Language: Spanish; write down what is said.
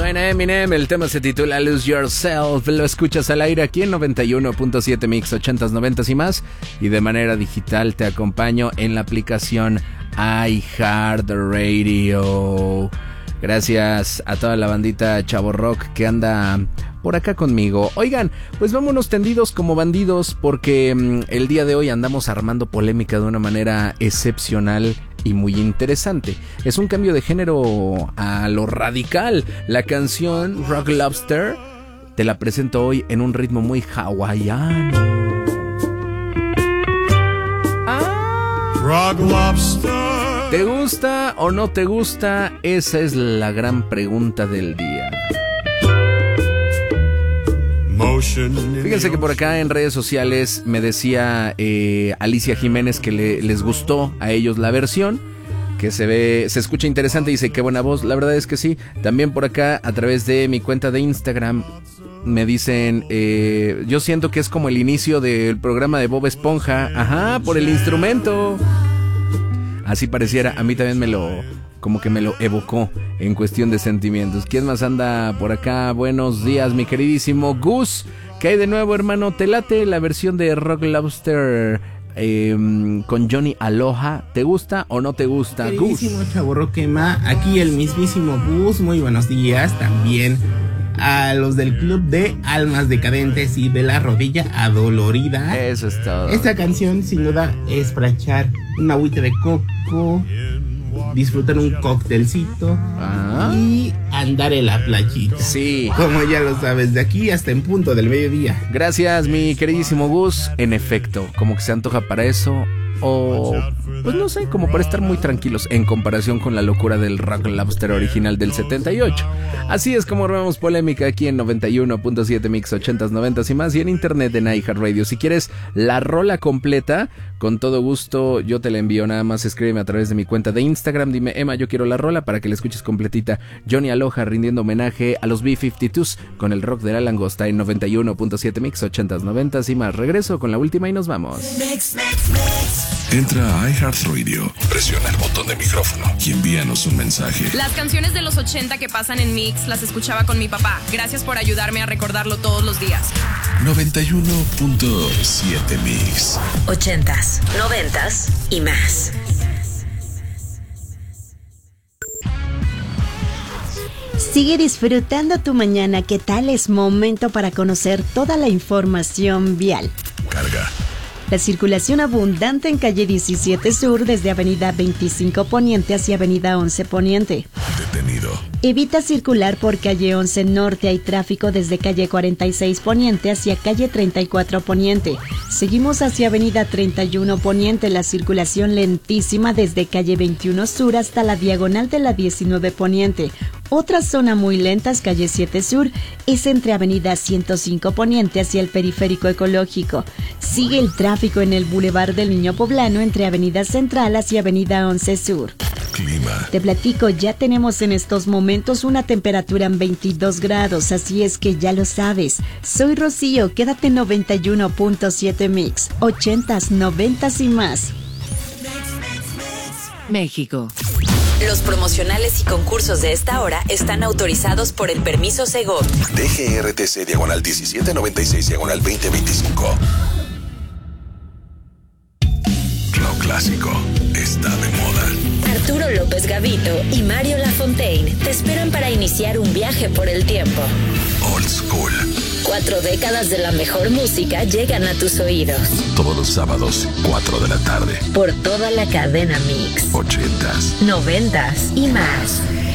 suena Eminem, el tema se titula Lose Yourself, lo escuchas al aire aquí en 91.7 Mix 80s, 90s y más, y de manera digital te acompaño en la aplicación iHeartRadio. Gracias a toda la bandita Chavo Rock que anda por acá conmigo. Oigan, pues vámonos tendidos como bandidos porque el día de hoy andamos armando polémica de una manera excepcional y muy interesante. Es un cambio de género a lo radical. La canción Rock Lobster te la presento hoy en un ritmo muy hawaiano. Rock Lobster. ¿Te gusta o no te gusta? Esa es la gran pregunta del día. Fíjense que por acá en redes sociales me decía Alicia Jiménez que les gustó a ellos la versión, que se escucha interesante y dice qué buena voz. La verdad es que sí. También por acá a través de mi cuenta de Instagram me dicen, yo siento que es como el inicio del programa de Bob Esponja. Ajá, por el instrumento. Así pareciera, a mí también me lo evocó en cuestión de sentimientos. ¿Quién más anda por acá? Buenos días, mi queridísimo Gus. ¿Qué hay de nuevo, hermano? ¿Te late la versión de Rock Lobster con Johnny Aloha? ¿Te gusta o no te gusta, Gus? Queridísimo Chavo Roquema, aquí el mismísimo Gus. Muy buenos días también a los del Club de Almas Decadentes y de la Rodilla Adolorida. Eso es todo. Esta canción sin duda es para echar un agüita de coco, disfrutar un cóctelcito y andar en la playita. Sí. Como ya lo sabes, de aquí hasta en punto del mediodía. Gracias, mi queridísimo Gus. En efecto, como que se antoja para eso. O, pues no sé, como para estar muy tranquilos en comparación con la locura del Rock Lobster original del 78. Así es como armamos polémica aquí en 91.7 Mix 80s, 90s y más, y en internet en iHeartRadio. Si quieres la rola completa, con todo gusto yo te la envío. Nada más escríbeme a través de mi cuenta de Instagram. Dime, Emma, yo quiero la rola, para que la escuches completita. Johnny Aloha rindiendo homenaje a los B-52s con el rock de la langosta en 91.7 Mix 80s, 90s y más. Regreso con la última y nos vamos. Mix. Entra a iHeartRadio, presiona el botón de micrófono y envíanos un mensaje. Las canciones de los 80 que pasan en Mix las escuchaba con mi papá. Gracias por ayudarme a recordarlo todos los días. 91.7 Mix. 80s, 90s y más. Sigue disfrutando tu mañana. ¿Qué tal? Es momento para conocer toda la información vial. Carga. La circulación abundante en calle 17 Sur desde avenida 25 Poniente hacia avenida 11 Poniente. Detenido. Evita circular por calle 11 Norte. Hay tráfico desde calle 46 Poniente hacia calle 34 Poniente. Seguimos hacia avenida 31 Poniente. La circulación lentísima desde calle 21 Sur hasta la diagonal de la 19 Poniente. Otra zona muy lenta es calle 7 Sur, es entre avenida 105 Poniente hacia el Periférico Ecológico. Sigue el tráfico en el Boulevard del Niño Poblano entre avenida Central hacia avenida 11 Sur. Clima. Te platico, ya tenemos en estos momentos una temperatura en 22 grados, así es que ya lo sabes. Soy Rocío, quédate en 91.7 Mix, 80s, 90s y más. México. Los promocionales y concursos de esta hora están autorizados por el permiso Segov. DGRTC /1796/2025. Lo clásico está de moda. Arturo López Gavito y Mario Lafontaine te esperan para iniciar un viaje por el tiempo. Old School. 4 décadas de la mejor música llegan a tus oídos. Todos los sábados, 4 de la tarde. Por toda la cadena Mix. 80s, 90s y más.